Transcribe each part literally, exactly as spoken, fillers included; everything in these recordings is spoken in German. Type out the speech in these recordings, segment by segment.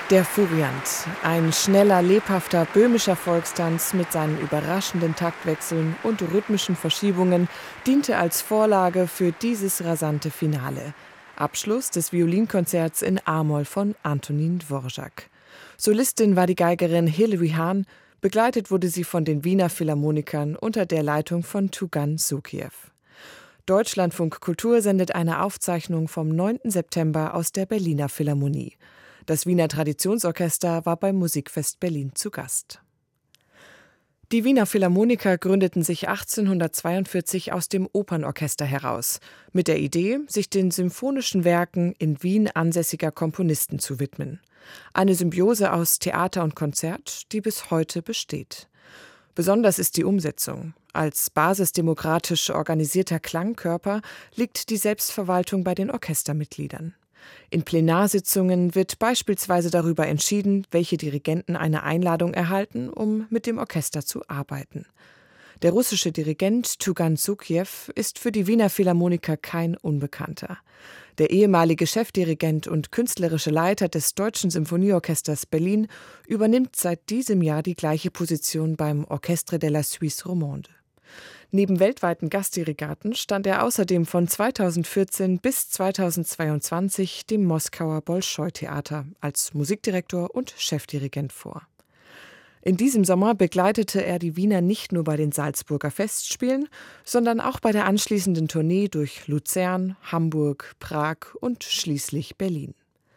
Der Furiant, ein schneller, lebhafter böhmischer Volkstanz mit seinen überraschenden Taktwechseln und rhythmischen Verschiebungen, diente als Vorlage für dieses rasante Finale. Abschluss des Violinkonzerts in A-Moll von Antonín Dvořák. Solistin war die Geigerin Hilary Hahn, begleitet wurde sie von den Wiener Philharmonikern unter der Leitung von Tugan Šukyjev. Deutschlandfunk Kultur sendet eine Aufzeichnung vom neunten September aus der Berliner Philharmonie. Das Wiener Traditionsorchester war beim Musikfest Berlin zu Gast. Die Wiener Philharmoniker gründeten sich achtzehnhundertzweiundvierzig aus dem Opernorchester heraus, mit der Idee, sich den symphonischen Werken in Wien ansässiger Komponisten zu widmen. Eine Symbiose aus Theater und Konzert, die bis heute besteht. Besonders ist die Umsetzung. Als basisdemokratisch organisierter Klangkörper liegt die Selbstverwaltung bei den Orchestermitgliedern. In Plenarsitzungen wird beispielsweise darüber entschieden, welche Dirigenten eine Einladung erhalten, um mit dem Orchester zu arbeiten. Der russische Dirigent Tugan Šukyjev ist für die Wiener Philharmoniker kein Unbekannter. Der ehemalige Chefdirigent und künstlerische Leiter des Deutschen Symphonieorchesters Berlin übernimmt seit diesem Jahr die gleiche Position beim Orchestre de la Suisse Romande. Neben weltweiten Gastdirigaten stand er außerdem von zweitausendvierzehn bis zweitausendzweiundzwanzig dem Moskauer Bolschoi-Theater als Musikdirektor und Chefdirigent vor. In diesem Sommer begleitete er die Wiener nicht nur bei den Salzburger Festspielen, sondern auch bei der anschließenden Tournee durch Luzern, Hamburg, Prag und schließlich Berlin.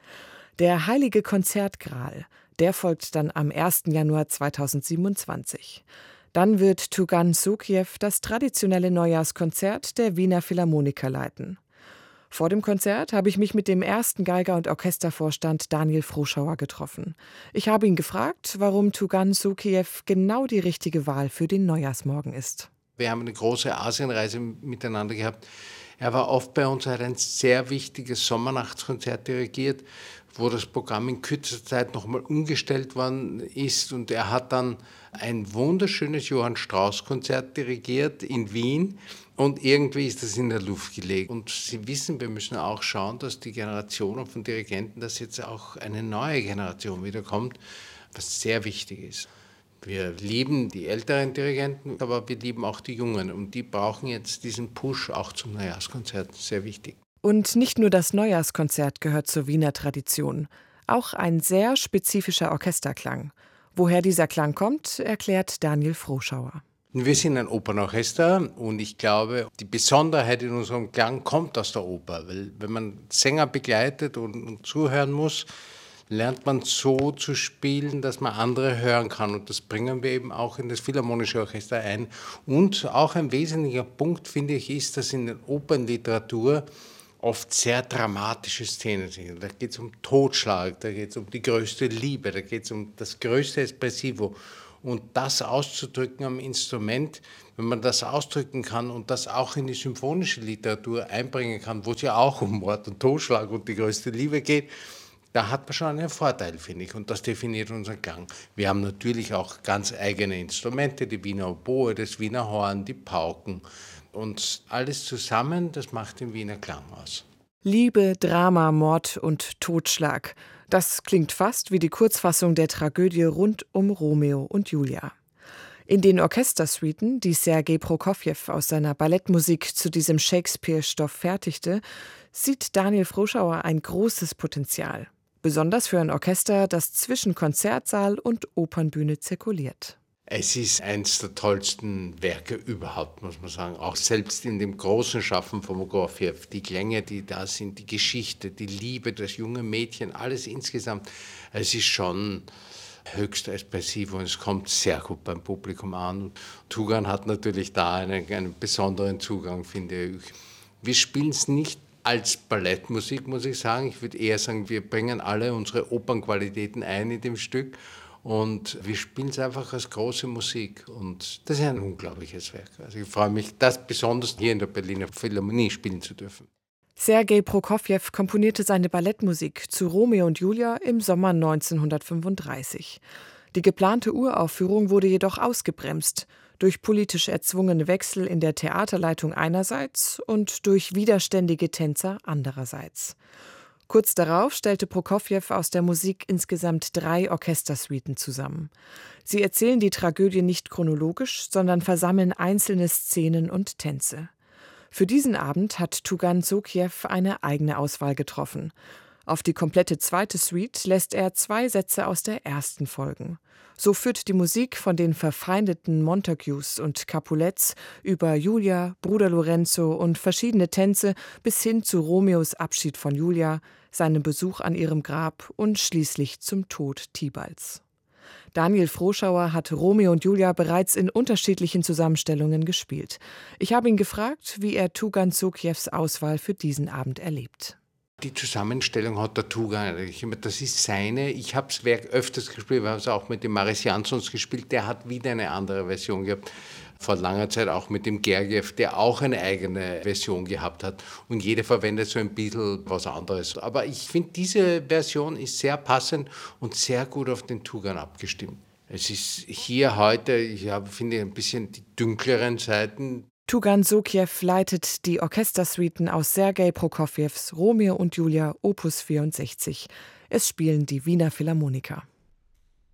Der Heilige Konzertgral, der folgt dann am ersten Januar zweitausendsiebenundzwanzig. Dann wird Tugan Šukyjev das traditionelle Neujahrskonzert der Wiener Philharmoniker leiten. Vor dem Konzert habe ich mich mit dem ersten Geiger und Orchestervorstand Daniel Froschauer getroffen. Ich habe ihn gefragt, warum Tugan Šukyjev genau die richtige Wahl für den Neujahrsmorgen ist. Wir haben eine große Asienreise miteinander gehabt. Er war oft bei uns, er hat ein sehr wichtiges Sommernachtskonzert dirigiert, wo das Programm in kürzester Zeit nochmal umgestellt worden ist. Und er hat dann ein wunderschönes Johann Strauss-Konzert dirigiert in Wien. Und irgendwie ist das in der Luft gelegen. Und Sie wissen, wir müssen auch schauen, dass die Generationen von Dirigenten, dass jetzt auch eine neue Generation wiederkommt, was sehr wichtig ist. Wir lieben die älteren Dirigenten, aber wir lieben auch die Jungen. Und die brauchen jetzt diesen Push auch zum Neujahrskonzert. Sehr wichtig. Und nicht nur das Neujahrskonzert gehört zur Wiener Tradition. Auch ein sehr spezifischer Orchesterklang. Woher dieser Klang kommt, erklärt Daniel Froschauer. Wir sind ein Opernorchester und ich glaube, die Besonderheit in unserem Klang kommt aus der Oper. Weil wenn man Sänger begleitet und, und zuhören muss, lernt man so zu spielen, dass man andere hören kann. Und das bringen wir eben auch in das Philharmonische Orchester ein. Und auch ein wesentlicher Punkt, finde ich, ist, dass in der Opernliteratur oft sehr dramatische Szenen sind. Da geht es um Totschlag, da geht es um die größte Liebe, da geht es um das größte Espressivo. Und das auszudrücken am Instrument, wenn man das ausdrücken kann und das auch in die symphonische Literatur einbringen kann, wo es ja auch um Mord und Totschlag und die größte Liebe geht, da hat man schon einen Vorteil, finde ich. Und das definiert unseren Klang. Wir haben natürlich auch ganz eigene Instrumente, die Wiener Oboe, das Wiener Horn, die Pauken. Und alles zusammen, das macht den Wiener Klang aus. Liebe, Drama, Mord und Totschlag. Das klingt fast wie die Kurzfassung der Tragödie rund um Romeo und Julia. In den Orchestersuiten, die Sergei Prokofjew aus seiner Ballettmusik zu diesem Shakespeare-Stoff fertigte, sieht Daniel Froschauer ein großes Potenzial. Besonders für ein Orchester, das zwischen Konzertsaal und Opernbühne zirkuliert. Es ist eines der tollsten Werke überhaupt, muss man sagen. Auch selbst in dem großen Schaffen von Prokofjew. Die Klänge, die da sind, die Geschichte, die Liebe, das junge Mädchen, alles insgesamt. Es ist schon höchst expressiv und es kommt sehr gut beim Publikum an. Und Tugan hat natürlich da einen, einen besonderen Zugang, finde ich. Wir spielen es nicht als Ballettmusik, muss ich sagen. Ich würde eher sagen, wir bringen alle unsere Opernqualitäten ein in dem Stück. Und wir spielen es einfach als große Musik. Und das ist ein unglaubliches Werk. Also ich freue mich, das besonders hier in der Berliner Philharmonie spielen zu dürfen. Sergei Prokofjew komponierte seine Ballettmusik zu Romeo und Julia im Sommer neunzehnhundertfünfunddreißig. Die geplante Uraufführung wurde jedoch ausgebremst durch politisch erzwungene Wechsel in der Theaterleitung einerseits und durch widerständige Tänzer andererseits. Kurz darauf stellte Prokofjew aus der Musik insgesamt drei Orchestersuiten zusammen. Sie erzählen die Tragödie nicht chronologisch, sondern versammeln einzelne Szenen und Tänze. Für diesen Abend hat Tugan Sokiew eine eigene Auswahl getroffen. Auf die komplette zweite Suite lässt er zwei Sätze aus der ersten folgen. So führt die Musik von den verfeindeten Montagues und Capulets über Julia, Bruder Lorenzo und verschiedene Tänze bis hin zu Romeos Abschied von Julia, seinem Besuch an ihrem Grab und schließlich zum Tod Tibalds. Daniel Froschauer hat Romeo und Julia bereits in unterschiedlichen Zusammenstellungen gespielt. Ich habe ihn gefragt, wie er Tugan Sokiews Auswahl für diesen Abend erlebt. Die Zusammenstellung hat der Tugan, das ist seine. Ich habe das Werk öfters gespielt, wir haben es auch mit dem Maris Jansons gespielt, der hat wieder eine andere Version gehabt. Vor langer Zeit auch mit dem Gergiev, der auch eine eigene Version gehabt hat. Und jeder verwendet so ein bisschen was anderes. Aber ich finde, diese Version ist sehr passend und sehr gut auf den Tugan abgestimmt. Es ist hier heute, ich finde, ein bisschen die dunkleren Seiten. Tugan Sokiew leitet die Orchestersuiten aus Sergei Prokofjews Romeo und Julia Opus vierundsechzig. Es spielen die Wiener Philharmoniker.